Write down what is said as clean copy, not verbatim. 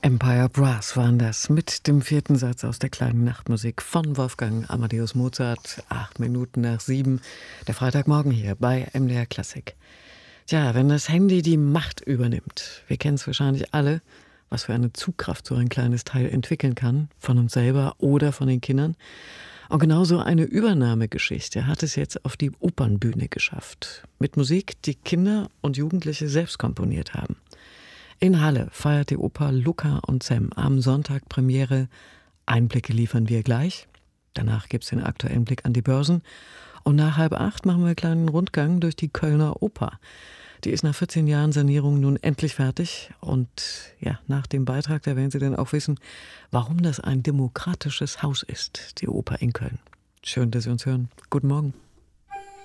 Empire Brass waren das mit dem vierten Satz aus der kleinen Nachtmusik von Wolfgang Amadeus Mozart. 7:08. Der Freitagmorgen hier bei MDR Klassik. Tja, wenn das Handy die Macht übernimmt, wir kennen es wahrscheinlich alle, was für eine Zugkraft so ein kleines Teil entwickeln kann, von uns selber oder von den Kindern. Und genauso eine Übernahmegeschichte hat es jetzt auf die Opernbühne geschafft. Mit Musik, die Kinder und Jugendliche selbst komponiert haben. In Halle feiert die Oper Luca und Sam am Sonntag Premiere. Einblicke liefern wir gleich. Danach gibt es den aktuellen Blick an die Börsen. Und nach 7:30 machen wir einen kleinen Rundgang durch die Kölner Oper. Die ist nach 14 Jahren Sanierung nun endlich fertig. Und ja, nach dem Beitrag, da werden Sie dann auch wissen, warum das ein demokratisches Haus ist, die Oper in Köln. Schön, dass Sie uns hören. Guten Morgen.